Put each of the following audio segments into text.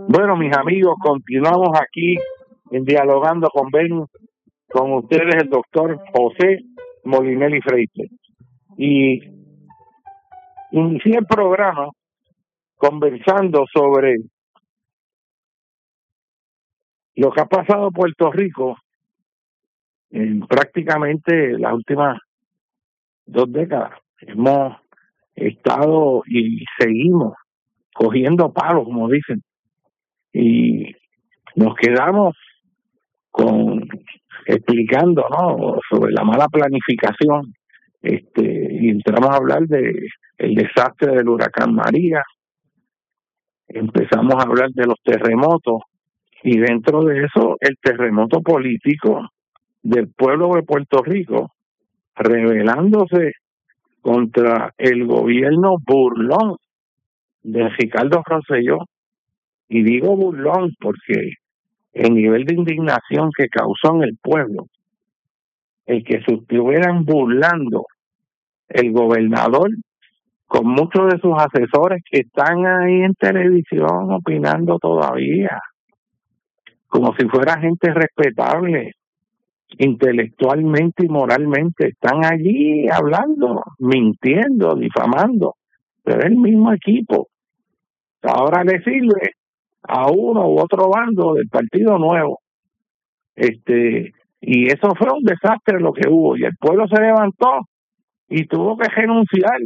Bueno, mis amigos, continuamos aquí en Dialogando con Ben, con ustedes el doctor José Molinelli Freite. Y inicié el programa conversando sobre lo que ha pasado en Puerto Rico en prácticamente las últimas 2 décadas. Hemos estado y seguimos cogiendo palos, como dicen, y nos quedamos explicando, ¿no?, sobre la mala planificación, y entramos a hablar de el desastre del huracán María, empezamos a hablar de los terremotos, y dentro de eso el terremoto político del pueblo de Puerto Rico rebelándose contra el gobierno burlón de Ricardo Rosselló. Y digo burlón porque el nivel de indignación que causó en el pueblo, el que se estuvieran burlando el gobernador con muchos de sus asesores que están ahí en televisión opinando todavía, como si fuera gente respetable, intelectualmente y moralmente, están allí hablando, mintiendo, difamando, pero es el mismo equipo. Ahora le sirve a uno u otro bando del Partido Nuevo. Y eso fue un desastre lo que hubo, y el pueblo se levantó y tuvo que renunciar.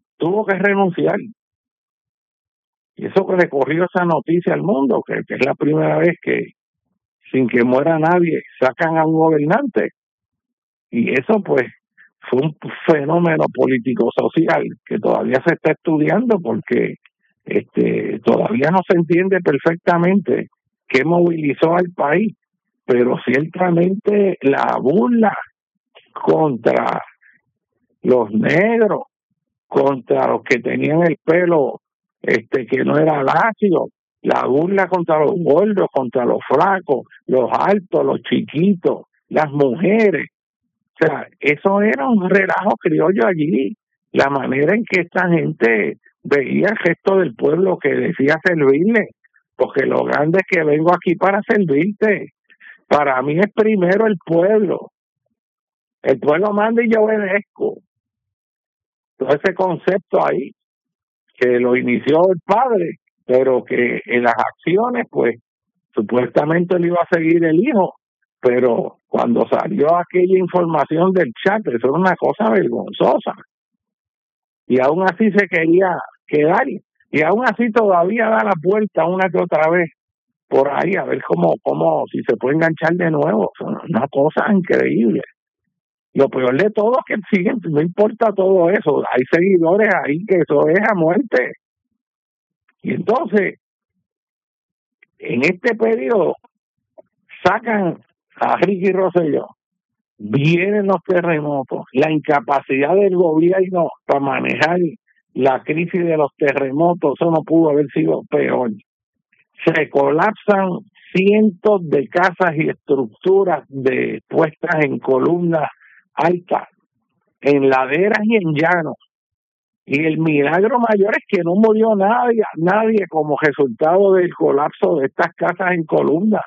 Y eso que le corrió esa noticia al mundo, que es la primera vez que, sin que muera nadie, sacan a un gobernante. Y eso pues fue un fenómeno político-social que todavía se está estudiando, porque todavía no se entiende perfectamente qué movilizó al país, pero ciertamente la burla contra los negros, contra los que tenían el pelo que no era lacio, la burla contra los gordos, contra los flacos, los altos, los chiquitos, las mujeres. O sea, eso era un relajo criollo allí, la manera en que esta gente veía el gesto del pueblo que decía servirle, porque lo grande es que vengo aquí para servirte. Para mí es primero el pueblo manda y yo obedezco. Todo ese concepto ahí, que lo inició el padre, pero que en las acciones, pues, supuestamente le iba a seguir el hijo, pero cuando salió aquella información del chat, eso era una cosa vergonzosa, y aún así se quería quedar, y aún así todavía da la puerta una que otra vez por ahí, a ver cómo si se puede enganchar de nuevo. Son una cosa increíble. Lo peor de todo es que siguen, no importa todo eso, hay seguidores ahí que eso es a muerte. Y entonces, en este periodo, sacan a Ricky Rosselló, vienen los terremotos, la incapacidad del gobierno para manejar la crisis de los terremotos, eso no pudo haber sido peor. Se colapsan cientos de casas y estructuras puestas en columnas altas, en laderas y en llanos. Y el milagro mayor es que no murió nadie como resultado del colapso de estas casas en columnas,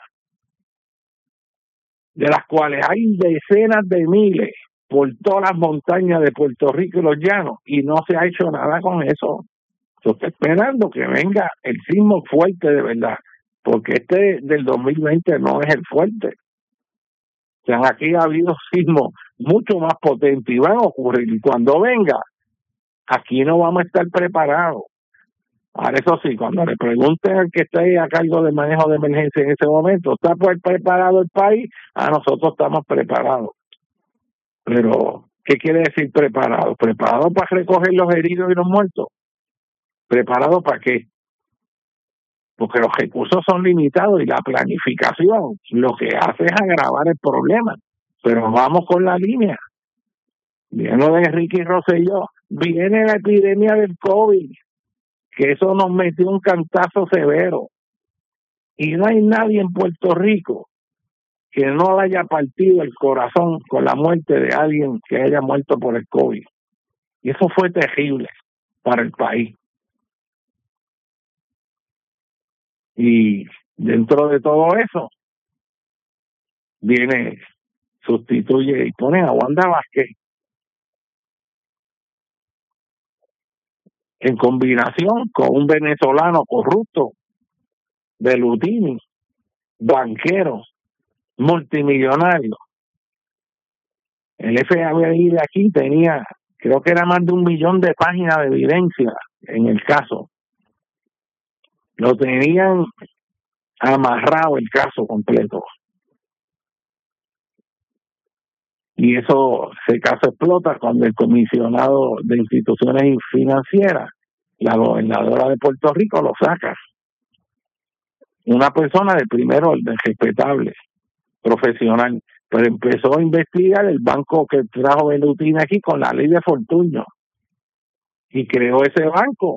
de las cuales hay decenas de miles por todas las montañas de Puerto Rico y los llanos, y no se ha hecho nada con eso. Yo estoy esperando que venga el sismo fuerte de verdad, porque este del 2020 no es el fuerte. O sea, aquí ha habido sismos mucho más potentes y van a ocurrir, y cuando venga, aquí no vamos a estar preparados. Ahora, eso sí, cuando le pregunten al que esté a cargo del manejo de emergencia en ese momento, ¿está preparado el país? Nosotros estamos preparados. Pero, ¿qué quiere decir preparado? ¿Preparado para recoger los heridos y los muertos? ¿Preparado para qué? Porque los recursos son limitados y la planificación lo que hace es agravar el problema. Pero vamos con la línea. Viene lo de Ricky Rosselló, viene la epidemia del COVID, que eso nos metió un cantazo severo. Y no hay nadie en Puerto Rico que no le haya partido el corazón con la muerte de alguien que haya muerto por el COVID. Y eso fue terrible para el país. Y dentro de todo eso, viene, sustituye y pone a Wanda Vázquez en combinación con un venezolano corrupto, Bellutini, banquero, multimillonario. El FBI de aquí tenía, creo que era más de 1 millón de páginas de evidencia en el caso. Lo tenían amarrado el caso completo. Y ese caso explota cuando el comisionado de instituciones financieras, la gobernadora de Puerto Rico, lo saca. Una persona de primer orden, respetable, profesional, pero empezó a investigar el banco que trajo Bellutini aquí con la ley de Fortuño y creó ese banco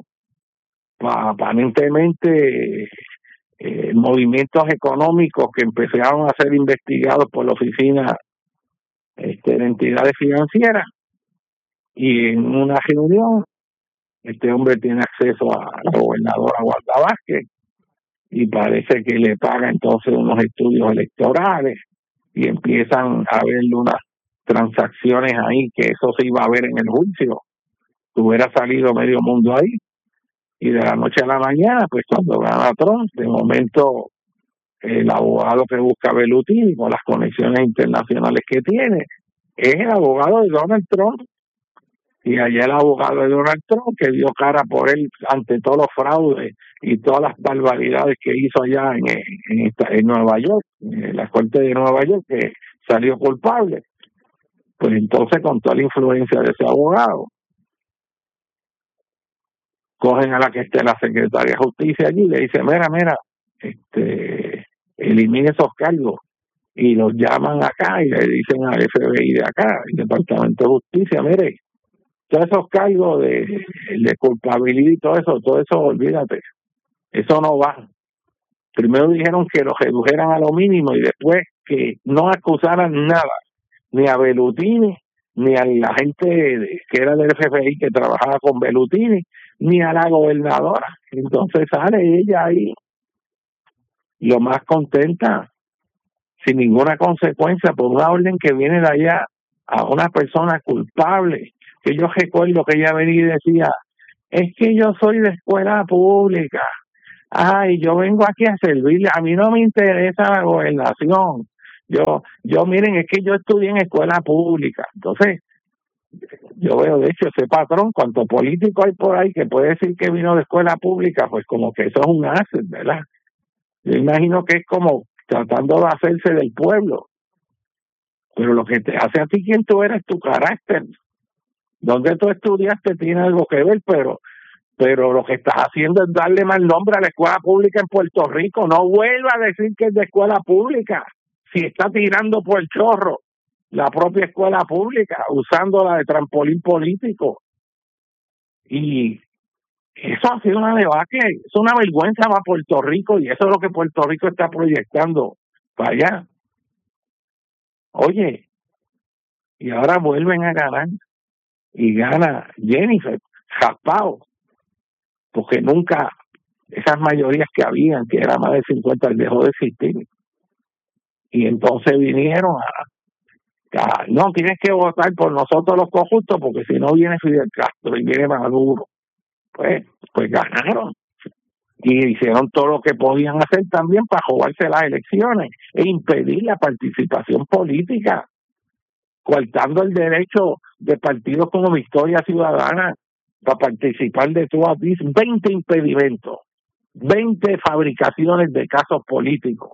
aparentemente movimientos económicos que empezaron a ser investigados por la oficina de entidades financieras, y en una reunión este hombre tiene acceso a la gobernadora Wanda Vázquez y parece que le paga entonces unos estudios electorales y empiezan a ver unas transacciones ahí que eso se iba a ver en el juicio, hubiera salido medio mundo ahí. Y de la noche a la mañana, pues cuando gana Trump, de momento el abogado que busca Bellutini con las conexiones internacionales que tiene es el abogado de Donald Trump. Y allá el abogado de Donald Trump, que dio cara por él ante todos los fraudes y todas las barbaridades que hizo allá en Nueva York, en la corte de Nueva York, que salió culpable. Pues entonces, con toda la influencia de ese abogado, cogen a la que esté la secretaria de Justicia allí y le dicen, mira, elimine esos cargos. Y los llaman acá y le dicen al FBI de acá, el Departamento de Justicia, mire, todos esos cargos de culpabilidad y todo eso, olvídate, eso no va. Primero dijeron que lo redujeran a lo mínimo y después que no acusaran nada, ni a Bellutini, ni a la gente que era del FBI que trabajaba con Bellutini, ni a la gobernadora. Entonces sale ella ahí lo más contenta, sin ninguna consecuencia, por una orden que viene de allá a una persona culpable. Que yo recuerdo que ella venía y decía, es que yo soy de escuela pública, ay, yo vengo aquí a servirle, a mí no me interesa la gobernación, yo miren, es que yo estudié en escuela pública. Entonces yo veo, de hecho, ese patrón, cuanto político hay por ahí que puede decir que vino de escuela pública, pues como que eso es un asset, ¿verdad? Yo imagino que es como tratando de hacerse del pueblo, pero lo que te hace a ti quien tú eres, tu carácter. Donde tú estudiaste tiene algo que ver, pero lo que estás haciendo es darle mal nombre a la escuela pública en Puerto Rico. No vuelva a decir que es de escuela pública si está tirando por el chorro la propia escuela pública, usándola de trampolín político. Y eso ha sido una debacle, es una vergüenza para Puerto Rico, y eso es lo que Puerto Rico está proyectando para allá. Oye, y ahora vuelven a ganar, y gana Jennifer, raspado, porque nunca esas mayorías que habían, que era más de 50, dejó de existir. Y entonces vinieron no, tienes que votar por nosotros los corruptos, porque si no viene Fidel Castro y viene Maduro. Pues ganaron. Y hicieron todo lo que podían hacer también para jugarse las elecciones e impedir la participación política, coartando el derecho de partidos como Victoria Ciudadana para participar de todo aquí. 20 impedimentos, 20 fabricaciones de casos políticos,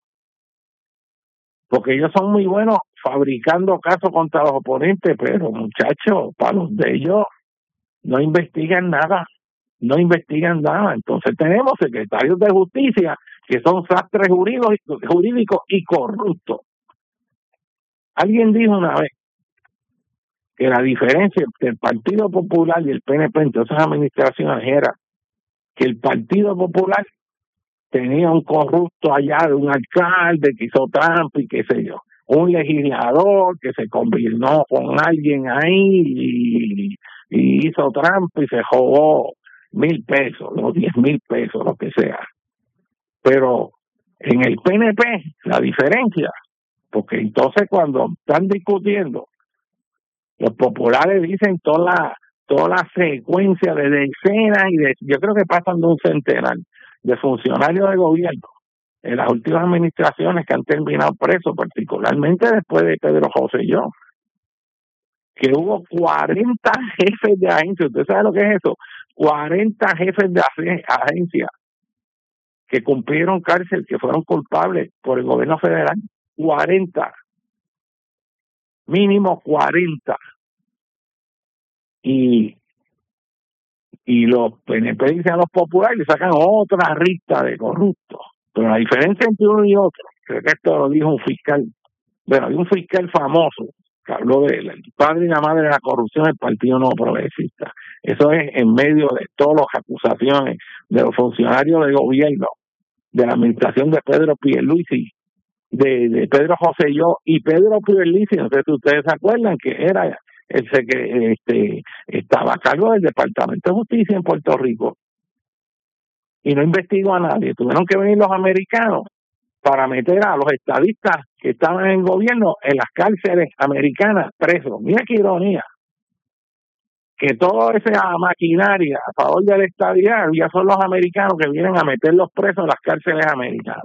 porque ellos son muy buenos fabricando casos contra los oponentes, pero muchachos, para los de ellos no investigan nada. Entonces tenemos secretarios de justicia que son sastres jurídicos y corruptos. Alguien dijo una vez que la diferencia entre el Partido Popular y el PNP en todas esas administraciones era que el Partido Popular tenía un corrupto allá de un alcalde que hizo trampa y qué sé yo, un legislador que se combinó con alguien ahí y hizo trampa y se robó $1,000, los $10,000, lo que sea. Pero en el PNP, la diferencia, porque entonces cuando están discutiendo, los populares dicen toda la secuencia de decenas yo creo que pasan de un centenar de funcionarios de gobierno en las últimas administraciones que han terminado presos, particularmente después de Pedro Rosselló, que hubo 40 jefes de agencia. ¿Usted sabe lo que es eso? 40 jefes de agencia que cumplieron cárcel, que fueron culpables por el gobierno federal. 40. Mínimo 40. Y los PNP dicen a los populares y sacan otra lista de corruptos. Pero la diferencia entre uno y otro, creo que esto lo dijo un fiscal, bueno, hay un fiscal famoso que habló del padre y la madre de la corrupción del Partido Nuevo Progresista. Eso es en medio de todas las acusaciones de los funcionarios de gobierno, de la administración de Pedro Pierluisi, de Pedro Rosselló y Pedro Pierluisi. No sé si ustedes se acuerdan que era el que estaba a cargo del Departamento de Justicia en Puerto Rico y no investigó a nadie. Tuvieron que venir los americanos para meter a los estadistas que estaban en gobierno en las cárceles americanas presos. Mira qué ironía, que toda esa maquinaria a favor de la estadidad ya son los americanos que vienen a meter los presos en las cárceles americanas.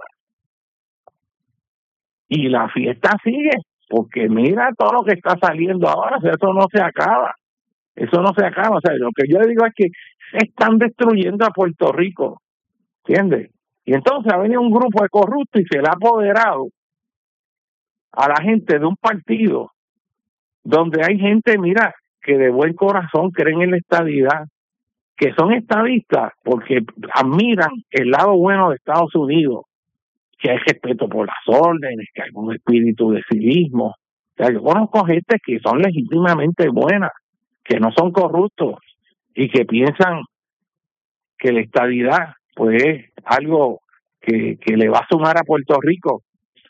Y la fiesta sigue, porque mira todo lo que está saliendo ahora, o sea, eso no se acaba. Eso no se acaba. O sea, lo que yo digo es que están destruyendo a Puerto Rico, ¿entiendes? Y entonces ha venido un grupo de corruptos y se le ha apoderado a la gente de un partido donde hay gente, mira, que de buen corazón creen en la estadidad, que son estadistas porque admiran el lado bueno de Estados Unidos, que hay respeto por las órdenes, que hay un espíritu de civismo. O sea, yo conozco gente que son legítimamente buenas, que no son corruptos y que piensan que la estadidad pues es algo que le va a sumar a Puerto Rico,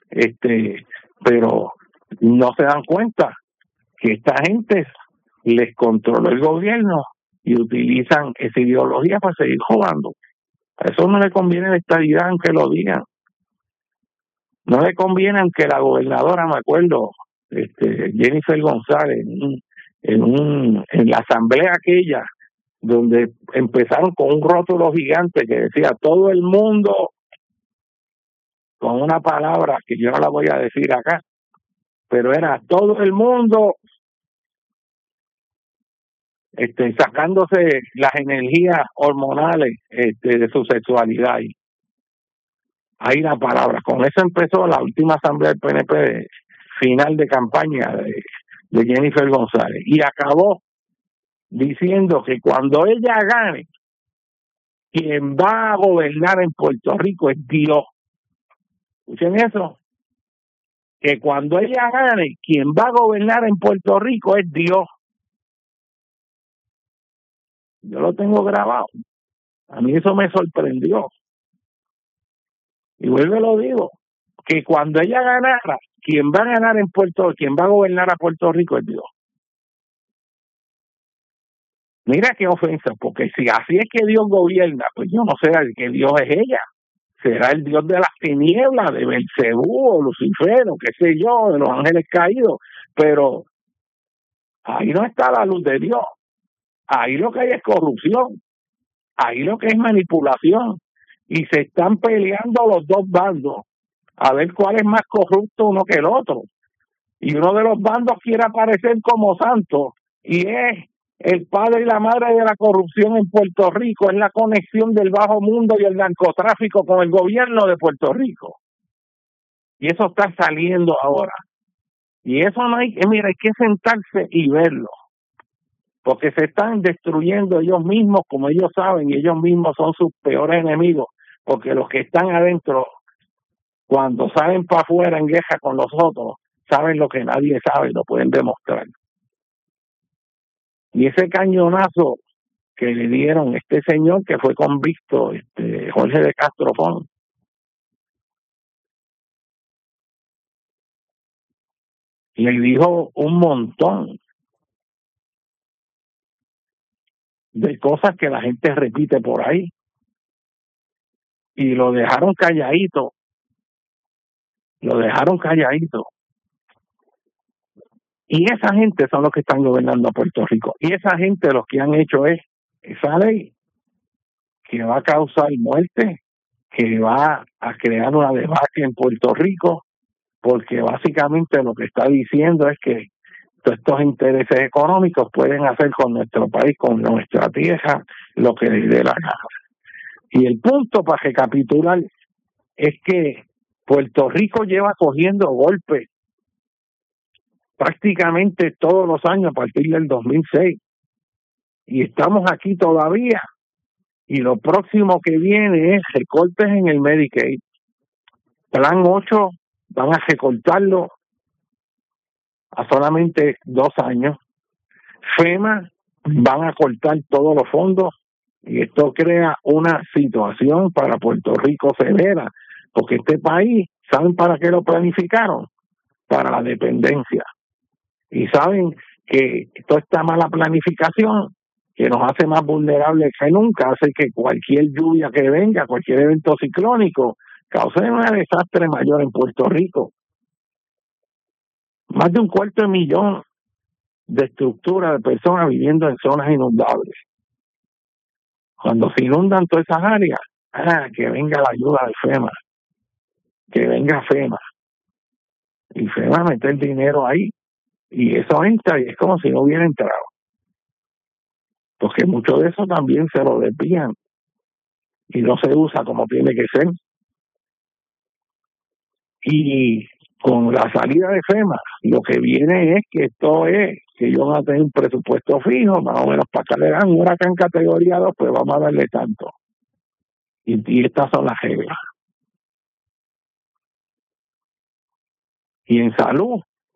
pero no se dan cuenta que esta gente les controla el gobierno y utilizan esa ideología para seguir jugando. A eso no le conviene la estadidad, aunque lo digan. No le conviene, aunque la gobernadora, me acuerdo, Jennifer González, en la asamblea aquella, donde empezaron con un rótulo gigante que decía todo el mundo, con una palabra que yo no la voy a decir acá, pero era todo el mundo sacándose las energías hormonales de su sexualidad. Y ahí la palabra. Con eso empezó la última asamblea del PNP final de campaña de Jennifer González. Y acabó diciendo que cuando ella gane, quien va a gobernar en Puerto Rico es Dios. ¿Escuchen eso? Que cuando ella gane, quien va a gobernar en Puerto Rico es Dios. Yo lo tengo grabado. A mí eso me sorprendió. Y vuelvo y lo digo, que cuando ella ganara, quien va a ganar en quien va a gobernar a Puerto Rico es Dios. Mira qué ofensa, porque si así es que Dios gobierna, pues yo no sé qué Dios es ella. Será el Dios de las tinieblas, de Belcebú o Lucifer, o qué sé yo, de los ángeles caídos. Pero ahí no está la luz de Dios. Ahí lo que hay es corrupción. Ahí lo que es manipulación. Y se están peleando los dos bandos a ver cuál es más corrupto uno que el otro. Y uno de los bandos quiere aparecer como santo y es el padre y la madre de la corrupción en Puerto Rico, es la conexión del bajo mundo y el narcotráfico con el gobierno de Puerto Rico. Y eso está saliendo ahora. Y eso no hay, mira, hay que sentarse y verlo, porque se están destruyendo ellos mismos, como ellos saben, y ellos mismos son sus peores enemigos, porque los que están adentro, cuando salen para afuera en guerra con los otros, saben lo que nadie sabe y lo pueden demostrar. Y ese cañonazo que le dieron este señor que fue convicto, Jorge de Castro Font, le dijo un montón de cosas que la gente repite por ahí. y lo dejaron calladito, y esa gente son los que están gobernando a Puerto Rico, y esa gente lo que han hecho es esa ley que va a causar muerte, que va a crear una debacle en Puerto Rico, porque básicamente lo que está diciendo es que todos estos intereses económicos pueden hacer con nuestro país, con nuestra tierra, lo que les dé la gana. Y el punto, para recapitular, es que Puerto Rico lleva cogiendo golpes prácticamente todos los años a partir del 2006, y estamos aquí todavía, y lo próximo que viene es recortes en el Medicaid. Plan 8 van a recortarlo a solamente 2 años. FEMA van a cortar todos los fondos, y esto crea una situación para Puerto Rico severa, porque este país, ¿saben para qué lo planificaron? Para la dependencia. Y saben que toda esta mala planificación, que nos hace más vulnerables que nunca, hace que cualquier lluvia que venga, cualquier evento ciclónico, cause un desastre mayor en Puerto Rico. Más de 250,000 de estructuras de personas viviendo en zonas inundables. Cuando se inundan todas esas áreas, que venga la ayuda de FEMA, que venga FEMA, y FEMA mete el dinero ahí, y eso entra y es como si no hubiera entrado, porque mucho de eso también se lo desvían y no se usa como tiene que ser. Y con la salida de FEMA, lo que viene es que esto es que ellos van a tener un presupuesto fijo, más o menos para que le dan un huracán categoría 2, pues vamos a darle tanto. Y estas son las reglas. Y en salud,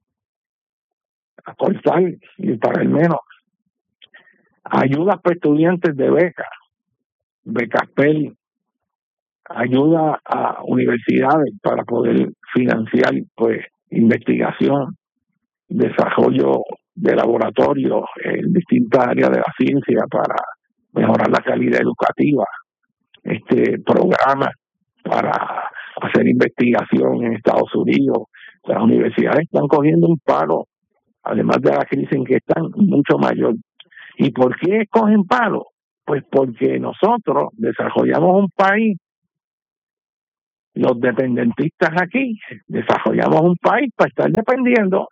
a cortar y para el menos. Ayudas para estudiantes de becas Pell, ayuda a universidades para poder financiar pues investigación, desarrollo de laboratorios en distintas áreas de la ciencia para mejorar la calidad educativa, programa para hacer investigación en Estados Unidos. Las universidades están cogiendo un palo, además de la crisis en que están, mucho mayor. ¿Y por qué cogen palo? Pues porque nosotros desarrollamos un país, los dependentistas aquí, desarrollamos un país para estar dependiendo,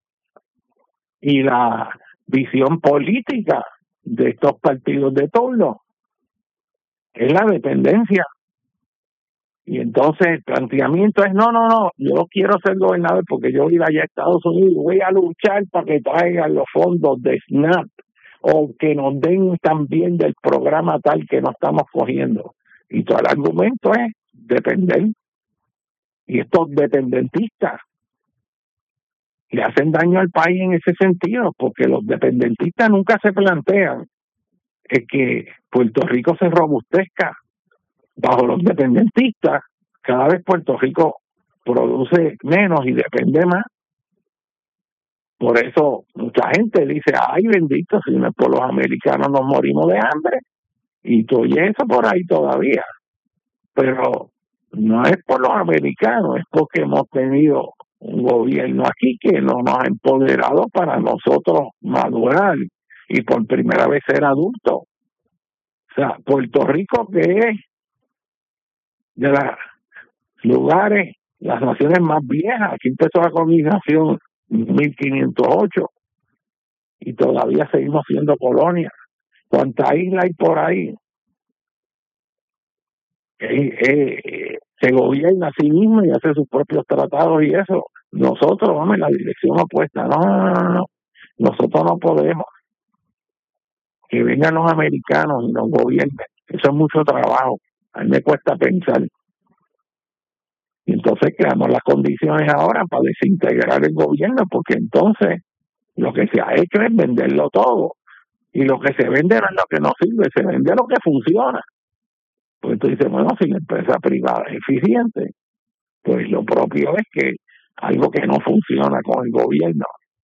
y la visión política de estos partidos de turno es la dependencia. Y entonces el planteamiento es, no, yo quiero ser gobernador porque yo voy allá a Estados Unidos y voy a luchar para que traigan los fondos de SNAP o que nos den también del programa tal que no estamos cogiendo. Y todo el argumento es depender. Y estos dependentistas le hacen daño al país en ese sentido, porque los dependentistas nunca se plantean que Puerto Rico se robustezca. Bajo los dependentistas, cada vez Puerto Rico produce menos y depende más. Por eso mucha gente dice, ay bendito, si no es por los americanos nos morimos de hambre, y tú oyes eso por ahí todavía. Pero no es por los americanos, es porque hemos tenido un gobierno aquí que no nos ha empoderado para nosotros madurar y por primera vez ser adultos. O sea, Puerto Rico, que es de los lugares, las naciones más viejas, aquí empezó la colonización en 1508 y todavía seguimos siendo colonia. ¿Cuántas islas hay por ahí? Se gobierna a sí mismo y hace sus propios tratados y eso. Nosotros vamos en la dirección opuesta. No. Nosotros no podemos. Que vengan los americanos y nos gobiernen. Eso es mucho trabajo. A mí me cuesta pensar. Y entonces creamos las condiciones ahora para desintegrar el gobierno, porque entonces lo que se ha hecho es venderlo todo. Y lo que se vende no es lo que no sirve, se vende lo que funciona. Pues tú dices, bueno, si la empresa privada es eficiente, pues lo propio es que algo que no funciona con el gobierno.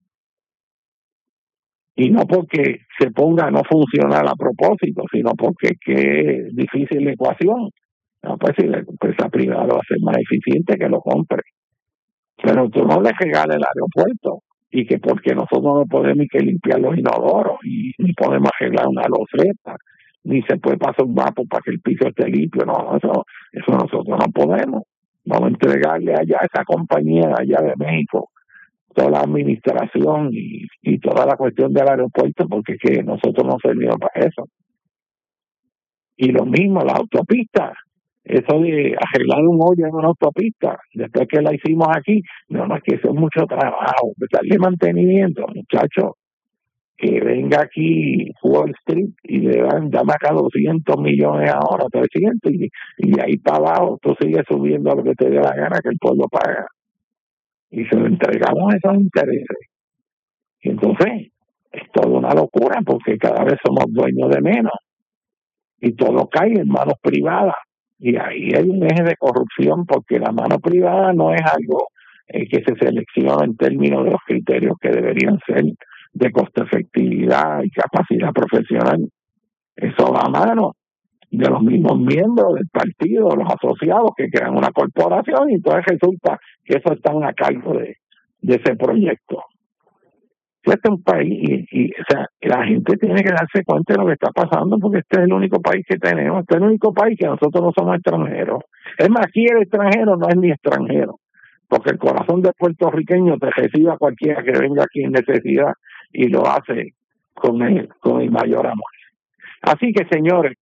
Y no porque se ponga a no funcionar a propósito, sino porque es que es difícil la ecuación. No, pues si la empresa privada lo va a hacer más eficiente, que lo compre. Pero tú no le regales el aeropuerto y que porque nosotros no podemos ni que limpiar los inodoros y ni podemos arreglar una loseta, ni se puede pasar un mapa para que el piso esté limpio. No, eso nosotros no podemos. Vamos a entregarle allá a esa compañía allá de México toda la administración y toda la cuestión del aeropuerto, porque es que nosotros no servimos para eso. Y lo mismo, la autopista, eso de arreglar un hoyo en una autopista, después que la hicimos aquí, no, es que eso es mucho trabajo, darle mantenimiento, muchachos, que venga aquí Wall Street y le dan, dame acá 200 millones ahora, 300, y de ahí para abajo tú sigues subiendo a lo que te dé la gana, que el pueblo paga. Y se lo entregamos esos intereses. Y entonces, es toda una locura, porque cada vez somos dueños de menos. Y todo cae en manos privadas. Y ahí hay un eje de corrupción, porque la mano privada no es algo que se selecciona en términos de los criterios que deberían ser de costo efectividad y capacidad profesional. Eso va a mano de los mismos miembros del partido, los asociados que crean una corporación, y entonces resulta que eso están a cargo de ese proyecto. Este es un país o sea, la gente tiene que darse cuenta de lo que está pasando, porque este es el único país que tenemos, este es el único país que nosotros no somos extranjeros. Es más, aquí el extranjero no es ni extranjero, porque el corazón del puertorriqueño te recibe a cualquiera que venga aquí en necesidad y lo hace con el mayor amor. Así que, señores,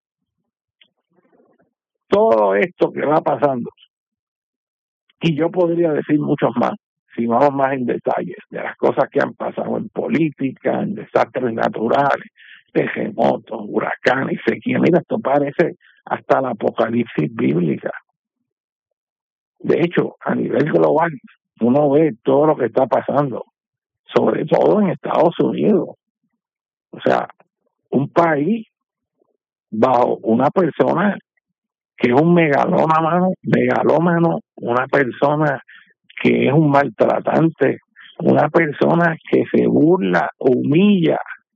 todo esto que va pasando, y yo podría decir muchos más, si vamos más en detalles, de las cosas que han pasado en política, en desastres naturales, terremotos, huracanes, sequía. Mira, esto parece hasta la apocalipsis bíblica. De hecho, a nivel global, uno ve todo lo que está pasando, sobre todo en Estados Unidos. O sea, un país bajo una persona que es un megalómano, una persona que es un maltratante, una persona que se burla, humilla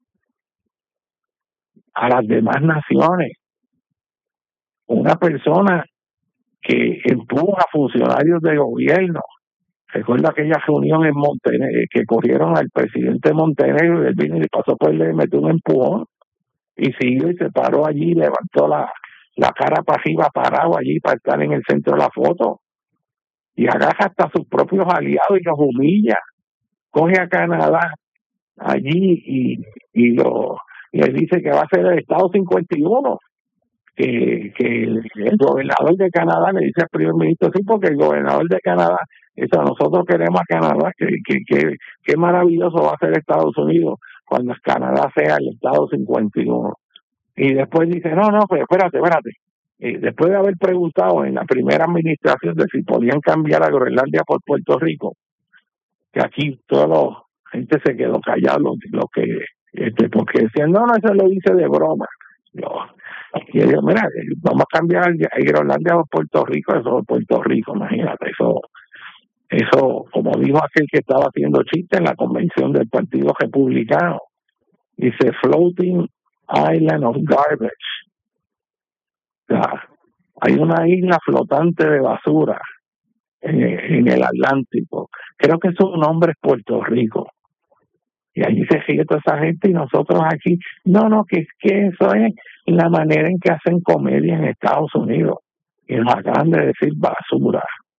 a las demás naciones, una persona que empuja a funcionarios de gobierno. Recuerda aquella reunión en Montenegro, que corrieron al presidente Montenegro, y él vino y pasó por él, le metió un empujón y siguió y se paró allí, levantó la cara para arriba, parado allí para estar en el centro de la foto, y agarra hasta sus propios aliados y los humilla. Coge a Canadá allí y le dice que va a ser el Estado 51, que el gobernador de Canadá le dice al primer ministro, sí, porque el gobernador de Canadá, eso, nosotros queremos a Canadá, que maravilloso va a ser Estados Unidos cuando Canadá sea el Estado 51. Y después dice, no, pues espérate. Después de haber preguntado en la primera administración de si podían cambiar a Groenlandia por Puerto Rico, que aquí toda la gente se quedó callado, porque decían, no, eso lo hice de broma. Y yo digo, mira, vamos a cambiar a Groenlandia por Puerto Rico, eso es Puerto Rico, imagínate, eso, como dijo aquel que estaba haciendo chiste en la convención del Partido Republicano, dice floating island of garbage. O sea, hay una isla flotante de basura en el Atlántico. Creo que su nombre es Puerto Rico. Y allí se sigue toda esa gente y nosotros aquí, que es que eso es la manera en que hacen comedia en Estados Unidos. Y nos acaban de decir basura.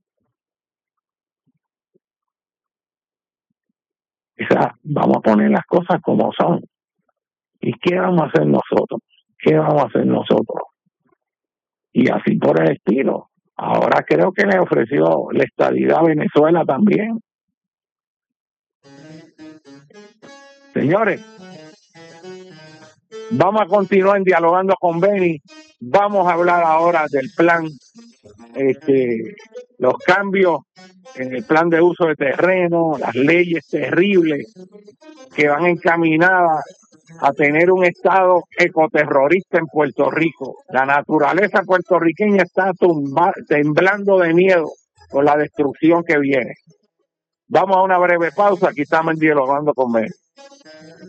O sea, vamos a poner las cosas como son. ¿Y qué vamos a hacer nosotros? Y así por el estilo. Ahora creo que le ofreció la estadidad a Venezuela también. Señores, vamos a continuar dialogando con Benny. Vamos a hablar ahora del plan, los cambios en el plan de uso de terreno, las leyes terribles que van encaminadas a tener un estado ecoterrorista en Puerto Rico. La naturaleza puertorriqueña está temblando de miedo por la destrucción que viene. Vamos a una breve pausa, aquí estamos dialogando con Benny.